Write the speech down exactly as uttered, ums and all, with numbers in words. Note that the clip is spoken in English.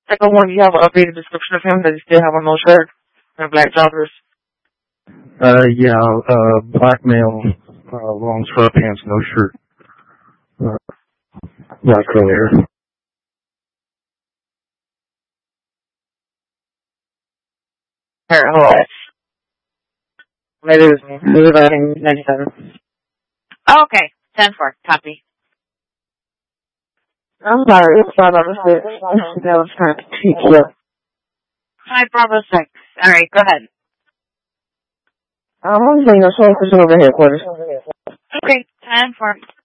Second one, you have an updated description of him. Does he still have a no shirt and black joggers? Uh, yeah, uh, black male, uh, long sweatpants, no shirt. Uh, black curly hair. Alright, hold on. Maybe it was me. It was about ninety-seven. Oh, okay. ten four. Copy. I'm sorry, it's five over six. That was trying to teach you. five Bravo six. All right, go ahead. I'm only saying the same person over here, quarters. Okay, ten four.